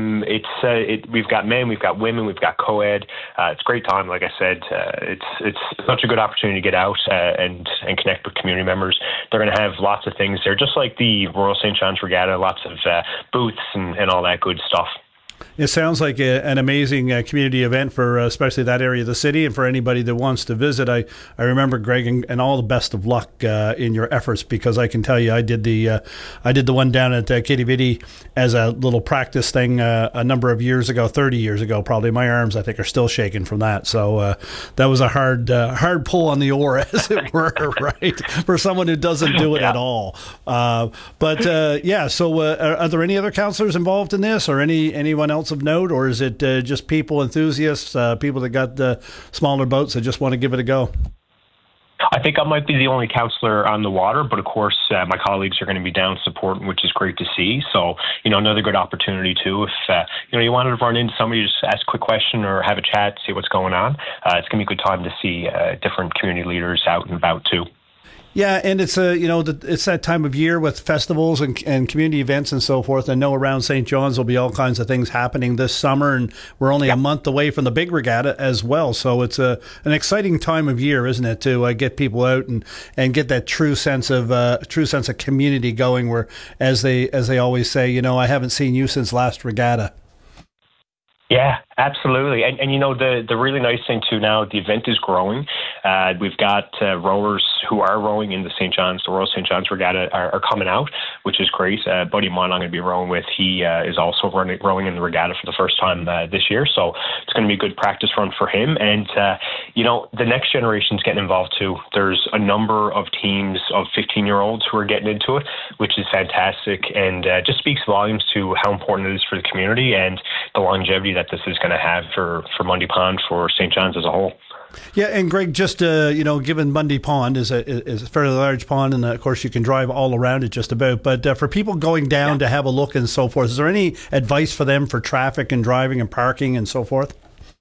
we've got men, we've got women, we've got co-ed. It's a great time. Like I said, it's such a good opportunity to get out and connect with community members. They're going to have lots of things there, just like the Royal St. John's Regatta, lots of booths and all that good stuff. It sounds like an amazing community event for especially that area of the city and for anybody that wants to visit. I remember, Greg, and all the best of luck in your efforts, because I can tell you I did the one down at Kitty Vitty as a little practice thing a number of years ago, 30 years ago probably. My arms, I think, are still shaking from that. So that was a hard pull on the oar, as it were, right, for someone who doesn't do it at all. So are there any other counselors involved in this, or anyone else of note, or is it just people, enthusiasts, people that got the smaller boats that just want to give it a go? I think I might be the only counselor on the water, but of course my colleagues are going to be down supporting, which is great to see. So, another good opportunity too. If, you wanted to run into somebody, just ask a quick question or have a chat, see what's going on. It's going to be a good time to see different community leaders out and about too. Yeah, and it's it's that time of year with festivals and community events and so forth. I know around St. John's there'll be all kinds of things happening this summer, and we're only a month away from the big regatta as well. So it's an exciting time of year, isn't it, to get people out and get that true sense of community going. Where, as they always say, I haven't seen you since last regatta. Yeah, absolutely. And the really nice thing too now, the event is growing. We've got rowers who are rowing in the Royal St. John's Regatta are coming out, which is great. Buddy of mine I'm going to be rowing with, he is also rowing in the regatta for the first time this year. So it's going to be a good practice run for him. And, the next generation's getting involved too. There's a number of teams of 15-year-olds who are getting into it, which is fantastic, and just speaks volumes to how important it is for the community and the longevity that this is going to have for Mundy Pond, for St. John's as a whole. Yeah, and Greg, just given Mundy Pond is a fairly large pond, and of course you can drive all around it just about. But for people going down to have a look and so forth, is there any advice for them for traffic and driving and parking and so forth?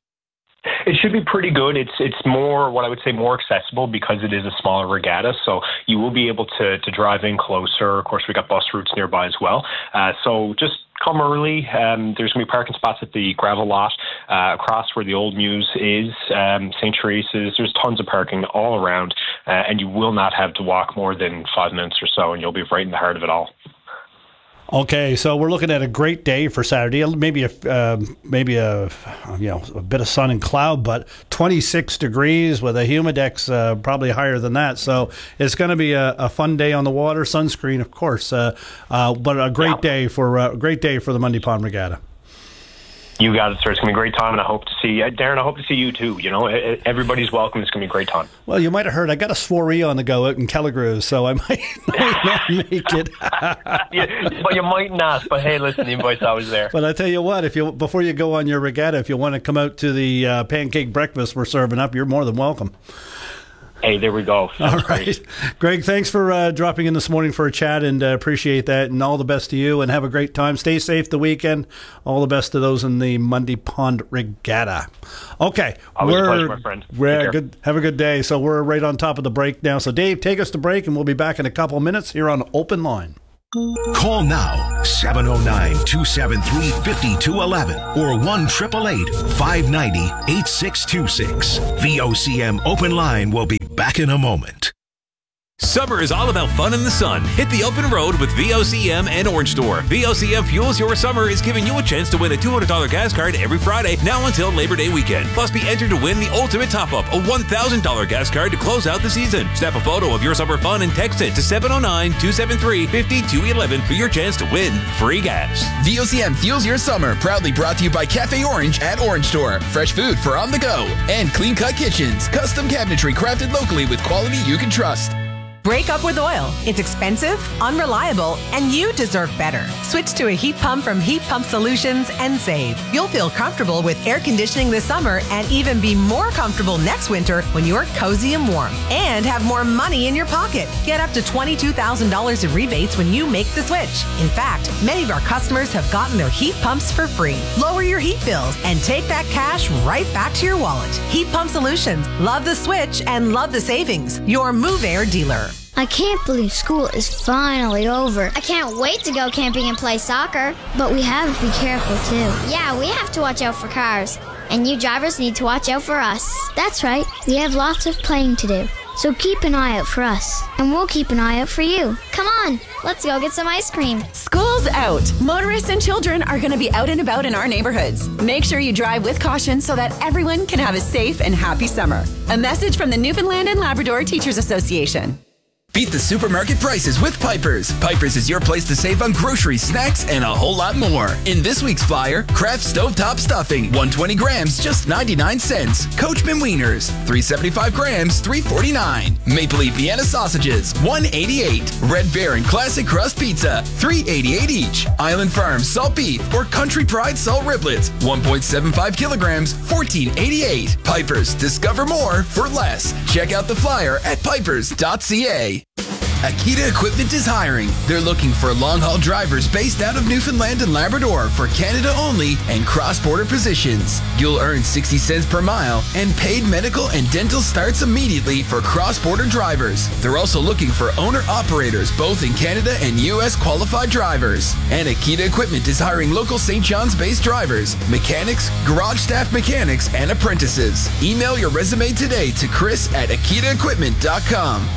It should be pretty good. It's more, what I would say, more accessible because it is a smaller regatta. So you will be able to drive in closer. Of course, we got bus routes nearby as well. So just come early. There's going to be parking spots at the gravel lot across where the old Muse is, St. Teresa's. There's tons of parking all around, and you will not have to walk more than 5 minutes or so, and you'll be right in the heart of it all. Okay, so we're looking at a great day for Saturday. Maybe a bit of sun and cloud, but 26 degrees with a humidex probably higher than that. So it's going to be a fun day on the water. Sunscreen, of course, but a great day for the Mundy Pond Regatta. You got it, sir. It's going to be a great time, and I hope to see Darren. I hope to see you too. You know, everybody's welcome. It's going to be a great time. Well, you might have heard I got a soiree on the go out in Kelligrews, so I might not make it. But you mightn't ask. But hey, listen, the invite's always there. But I tell you what, before you go on your regatta, if you want to come out to the pancake breakfast we're serving up, you're more than welcome. Hey, there we go. All right. Greg, thanks for dropping in this morning for a chat, and appreciate that, and all the best to you, and have a great time. Stay safe the weekend. All the best to those in the Mundy Pond Regatta. Okay. Always a pleasure, my friend. Good. Have a good day. So we're right on top of the break now. So Dave, take us to break, and we'll be back in a couple of minutes here on Open Line. Call now, 709-273-5211 or 1-888-590-8626. VOCM Open Line will be back in a moment. Summer is all about fun in the sun. Hit the open road with VOCM and Orange Store. VOCM Fuels Your Summer is giving you a chance to win a $200 gas card every Friday, now until Labor Day weekend. Plus, be entered to win the ultimate top-up, a $1,000 gas card to close out the season. Snap a photo of your summer fun and text it to 709-273-5211 for your chance to win free gas. VOCM Fuels Your Summer, proudly brought to you by Cafe Orange at Orange Store. Fresh food for on the go. And Clean Cut Kitchens, custom cabinetry crafted locally with quality you can trust. Break up with oil. It's expensive, unreliable, and you deserve better. Switch to a heat pump from Heat Pump Solutions and save. You'll feel comfortable with air conditioning this summer and even be more comfortable next winter when you're cozy and warm. And have more money in your pocket. Get up to $22,000 in rebates when you make the switch. In fact, many of our customers have gotten their heat pumps for free. Lower your heat bills and take that cash right back to your wallet. Heat Pump Solutions. Love the switch and love the savings. Your Move Air dealer. I can't believe school is finally over. I can't wait to go camping and play soccer. But we have to be careful, too. Yeah, we have to watch out for cars. And you drivers need to watch out for us. That's right. We have lots of playing to do. So keep an eye out for us. And we'll keep an eye out for you. Come on, let's go get some ice cream. School's out. Motorists and children are going to be out and about in our neighborhoods. Make sure you drive with caution so that everyone can have a safe and happy summer. A message from the Newfoundland and Labrador Teachers Association. Beat the supermarket prices with Piper's. Piper's is your place to save on groceries, snacks, and a whole lot more. In this week's flyer, Kraft Stovetop Stuffing, 120 grams, just 99 cents. Coachman Wieners, 375 grams, $3.49. Maple Leaf Vienna Sausages, $1.88. Red Baron Classic Crust Pizza, $3.88 each. Island Farms Salt Beef or Country Pride Salt Riblets, 1.75 kilograms, $14.88. Piper's, discover more for less. Check out the flyer at pipers.ca. Akita Equipment is hiring. They're looking for long-haul drivers based out of Newfoundland and Labrador for Canada only and cross-border positions. You'll earn 60 cents per mile, and paid medical and dental starts immediately for cross-border drivers. They're also looking for owner-operators both in Canada and U.S. qualified drivers. And Akita Equipment is hiring local St. John's-based drivers, mechanics, garage staff mechanics, and apprentices. Email your resume today to chris@akitaequipment.com.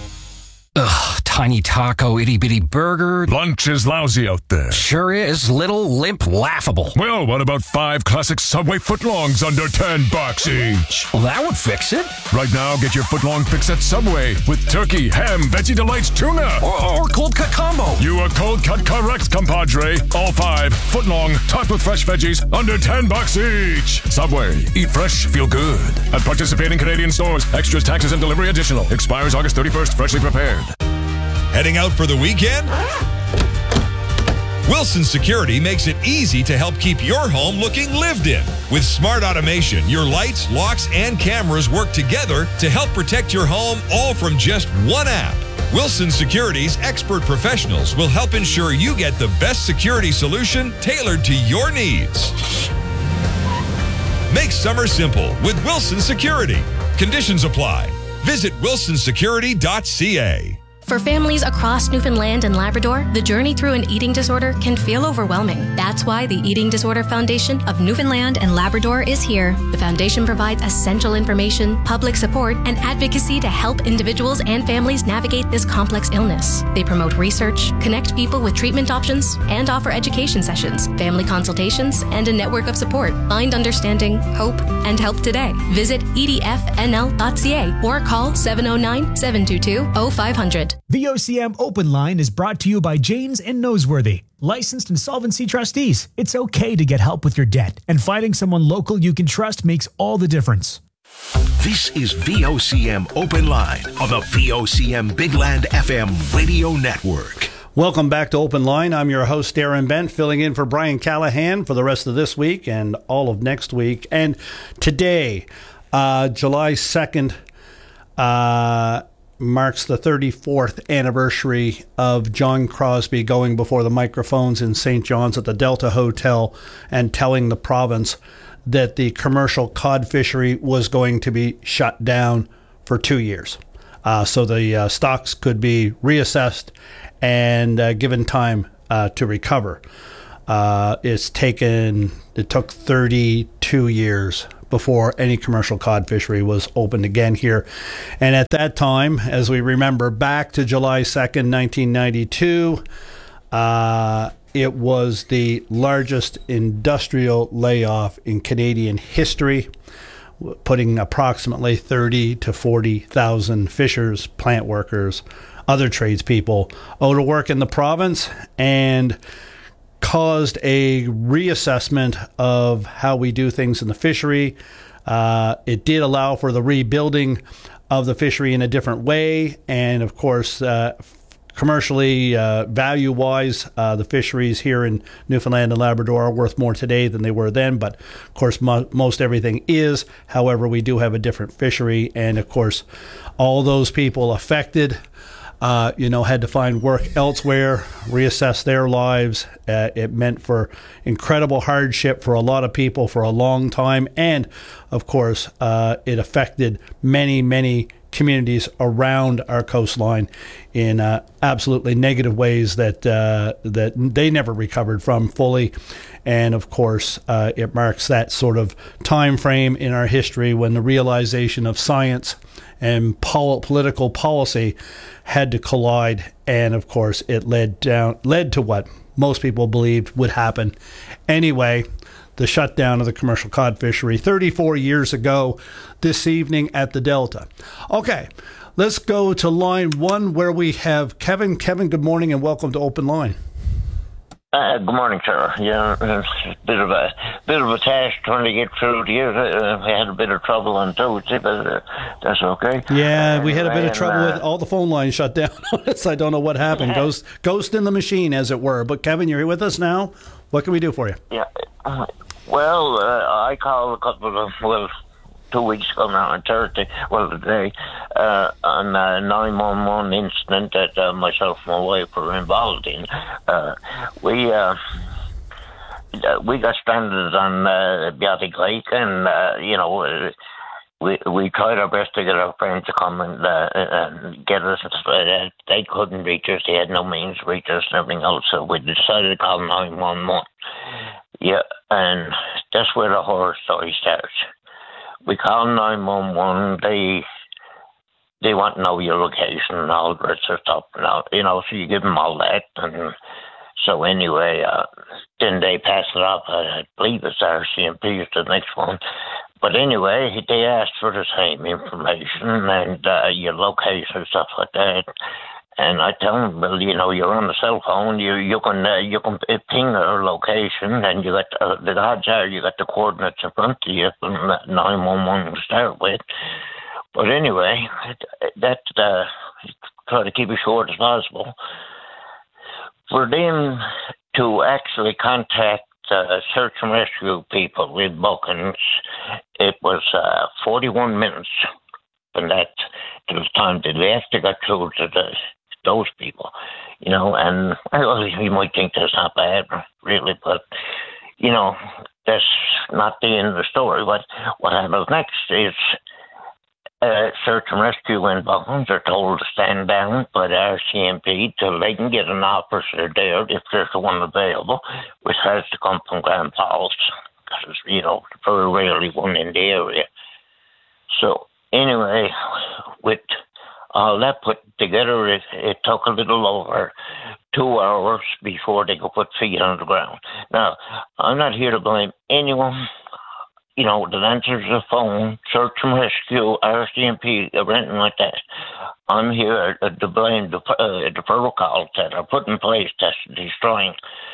Ugh, tiny taco, itty-bitty burger. Lunch is lousy out there. Sure is. Little, limp, laughable. Well, what about 5 classic Subway footlongs under $10 each? Well, that would fix it. Right now, get your footlong fix at Subway with turkey, ham, Veggie Delights, tuna. Or cold cut combo. You are cold cut correct, compadre. All 5 footlong, topped with fresh veggies, under $10 each. Subway. Eat fresh, feel good. At participating Canadian stores. Extras, taxes, and delivery additional. Expires August 31st. Freshly prepared. Heading out for the weekend? Wilson Security makes it easy to help keep your home looking lived in. With smart automation, your lights, locks, and cameras work together to help protect your home, all from just one app. Wilson Security's expert professionals will help ensure you get the best security solution tailored to your needs. Make summer simple with Wilson Security. Conditions apply. Visit wilsonsecurity.ca. For families across Newfoundland and Labrador, the journey through an eating disorder can feel overwhelming. That's why the Eating Disorder Foundation of Newfoundland and Labrador is here. The foundation provides essential information, public support, and advocacy to help individuals and families navigate this complex illness. They promote research, connect people with treatment options, and offer education sessions, family consultations, and a network of support. Find understanding, hope, and help today. Visit edfnl.ca or call 709-722-0500. VOCM Open Line is brought to you by Janes and Noseworthy, licensed insolvency trustees. It's okay to get help with your debt, and finding someone local you can trust makes all the difference. This is VOCM Open Line on the VOCM Bigland FM radio network. Welcome back to Open Line. I'm your host, Darren Bent, filling in for Brian Callahan for the rest of this week and all of next week. And today, July 2nd, marks the 34th anniversary of John Crosby going before the microphones in St. John's at the Delta Hotel and telling the province that the commercial cod fishery was going to be shut down for 2 years. So the stocks could be reassessed and given time to recover. It took 32 years before any commercial cod fishery was opened again here. And at that time, as we remember back to July 2nd, 1992, it was the largest industrial layoff in Canadian history, putting approximately 30 to 40,000 fishers, plant workers, other tradespeople out of work in the province, and caused a reassessment of how we do things in the fishery. It did allow for the rebuilding of the fishery in a different way, and of course, commercially, value-wise, the fisheries here in Newfoundland and Labrador are worth more today than they were then, but of course most everything is. However, we do have a different fishery, and of course all those people affected had to find work elsewhere, reassess their lives. It meant for incredible hardship for a lot of people for a long time. And, of course, it affected many, many communities around our coastline in absolutely negative ways that they never recovered from fully. And, of course, it marks that sort of time frame in our history when the realization of science and political policy had to collide, and of course it led to what most people believed would happen anyway, the shutdown of the commercial cod fishery 34 years ago this evening at the Delta. Okay, let's go to line one where we have Kevin. Kevin, good morning and welcome to Open Line. Good morning, sir. Yeah, it's a bit of a task trying to get through to you. We had a bit of trouble on Tuesday, but that's okay. Yeah, we had a bit of trouble with all the phone lines shut down. I don't know what happened. Ghost in the machine, as it were. But Kevin, you're here with us now. What can we do for you? Yeah. Well, I called a couple of 2 weeks ago now on Thursday, today, on a 911 incident that myself and my wife were involved in. We got stranded on Biotic Lake, and we tried our best to get our friends to come and get us. They couldn't reach us; they had no means to reach us and everything else. So we decided to call 911. Yeah, and that's where the horror story starts. We call 911. They want to know your location and all the rest of stuff. Now, so you give them all that. And so anyway, then they pass it off. I believe it's RCMP is the next one. But anyway, they asked for the same information and your location and stuff like that. And I tell them, well, you're on the cell phone. You can ping our location, and you got the odds are you got the coordinates in front of you from 911 to start with. But anyway, that try to keep it short as possible. For them to actually contact search and rescue people with bookings, it was 41 minutes from that to the time that we actually got through to those people, and you might think that's not bad, really, but, that's not the end of the story. What happens next is search and rescue involved are told to stand down by the RCMP till they can get an officer there, if there's one available, which has to come from Grand Falls, because, very rarely one in the area. So, anyway, with all that put together, it took a little over 2 hours before they could put feet on the ground. Now, I'm not here to blame anyone, that answers the phone, search and rescue, RCMP, or anything like that. I'm here to blame the protocols that are put in place that's destroying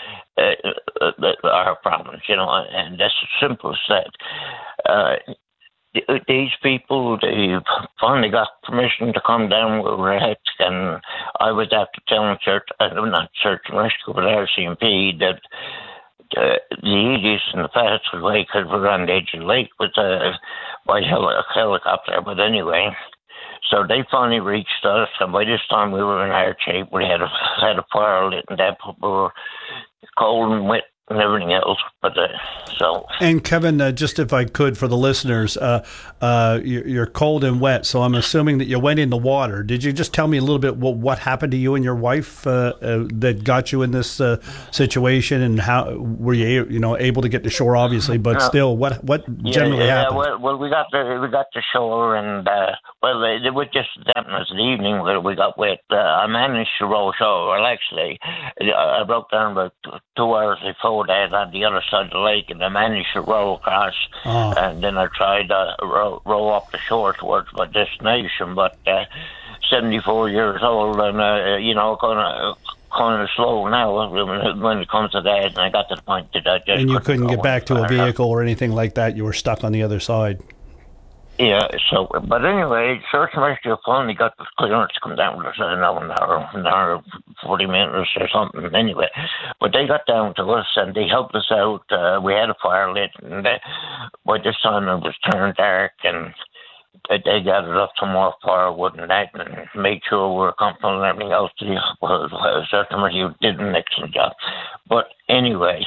our province, and that's as simple as that. These people, they finally got permission to come down with Rex, and I was after telling not Search and Rescue, but RCMP, that the easiest and the fastest way could be around the edge of the lake with by helicopter. But anyway, so they finally reached us, and by this time we were in hard shape. We had a fire lit, and that we were cold and wet and everything else. But so. And Kevin, just if I could, for the listeners, you're cold and wet, so I'm assuming that you went in the water. Did you just tell me a little bit what happened to you and your wife that got you in this situation, and how were you able to get to shore? Obviously, but still, what generally happened? Well, we got to shore, and it was just that was the evening where we got wet. I managed to row ashore. Well, actually, I broke down about 2 hours before that on the other side of the lake, and I managed to row across, and then I tried to row up the shore towards my destination, but 74 years old, and kind of slow now when it comes to that, and I got to the point that I just and you couldn't get back to a vehicle or anything like that. You were stuck on the other side. Yeah, so, but anyway, Search and Rescue finally got the clearance to come down with us in an hour, 40 minutes or something, anyway. But they got down to us, and they helped us out. We had a fire lit, and by this time it was turned dark, and they gathered up some more firewood and that, and made sure we were comfortable and everything else. Search and Rescue did an excellent job. But anyway,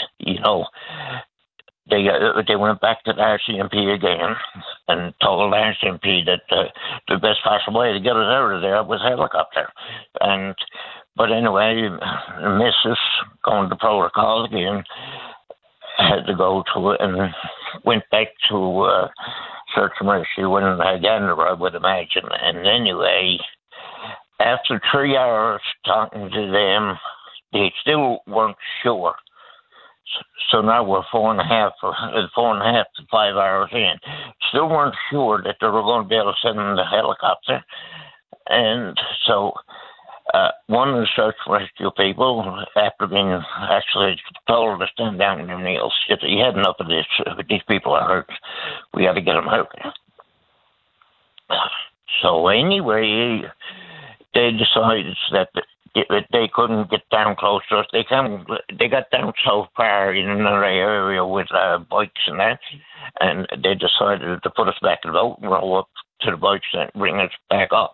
they went back to the RCMP again and told the RCMP that the best possible way to get us out of there was helicopter. But anyway, Mrs. going to protocol again, had to go to it and went back to Search and Rescue when again, I would imagine. And anyway, after 3 hours talking to them, they still weren't sure. So now we're 4.5 to 5 hours in. Still weren't sure that they were going to be able to send them the helicopter. And so one of the Search and Rescue people, after being actually told to stand down on their knees, he had enough of this. These people are hurt. We got to get them out. So anyway, they decided that they couldn't get down close to us. They got down so far in another area with bikes and that, and they decided to put us back in the boat and roll up to the bikes and bring us back up.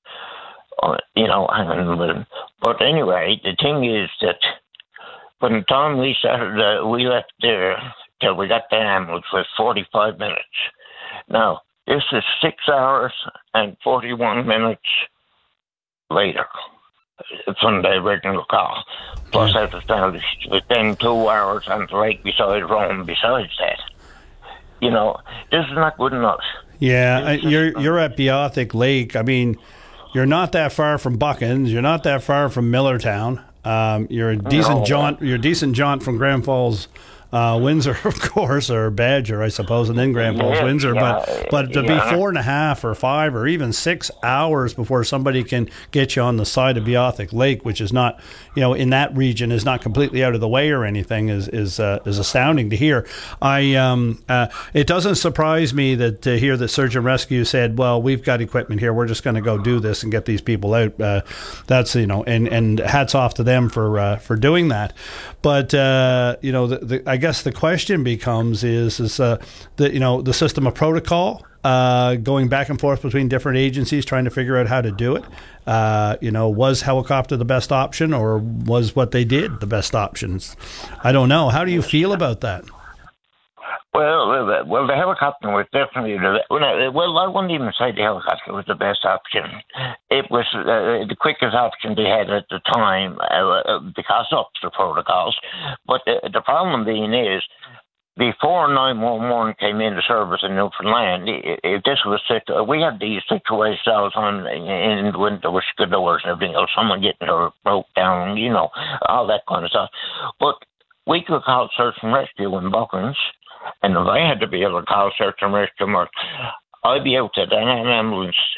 But anyway, the thing is that by the time we started, we left there till we got the ambulance was 45 minutes. Now, this is 6 hours and 41 minutes later from the original call. Plus, I was within 2 hours on the lake beside Rome. Besides that, this is not good enough. Yeah, you're at Beothic Lake. I mean, you're not that far from Buckens. You're not that far from Millertown. You're a decent jaunt. You're a decent jaunt from Grand Falls, Windsor, of course, or Badger, I suppose, and then Grand Falls, Windsor. But to be 4.5 or 5 or even 6 hours before somebody can get you on the side of Beothic Lake, which is not, in that region, is not completely out of the way or anything, is astounding to hear. It doesn't surprise me that to hear that Search and Rescue said, "Well, we've got equipment here. We're just going to go do this and get these people out." That's and hats off to them for doing that. But I guess the question becomes is the system of protocol going back and forth between different agencies trying to figure out how to do it. Was helicopter the best option, or was what they did the best options? I don't know. How do you feel about that? Well, the helicopter was definitely I wouldn't even say the helicopter was the best option. It was the quickest option they had at the time because of the protocols. But the problem being is, before 911 came into service in Newfoundland, if this was we had these situations all the time in when there were skidors and everything else, someone getting broke down, all that kind of stuff. But we could call Search and Rescue in Buckens. And if I had to be able to call Search and Rescue, I'd be out to an ambulance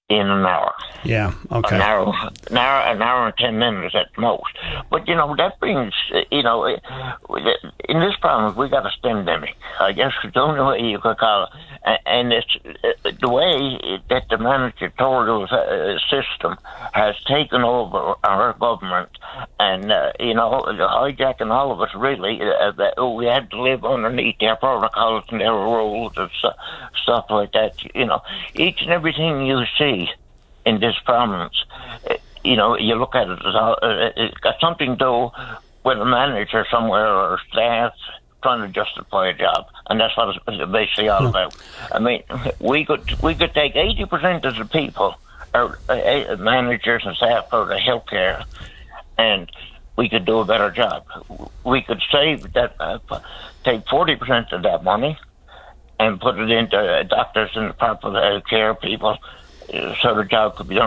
in an hour. Yeah, okay. An hour and 10 minutes at most. But, that brings, in this province, we got a STEMdemic. I guess the only way you could call it. And it's the way that the managerial system has taken over our government and, hijacking all of us, really. We had to live underneath their protocols and their rules and stuff like that. Each and everything you see in this province, you look at it as it's got something to do with a manager somewhere or staff trying to justify a job, and that's what it's basically all about. I mean, we could take 80% of the people, or managers and staff for the healthcare, and we could do a better job. We could save that, take 40% of that money, and put it into doctors and proper care people, so the job could be done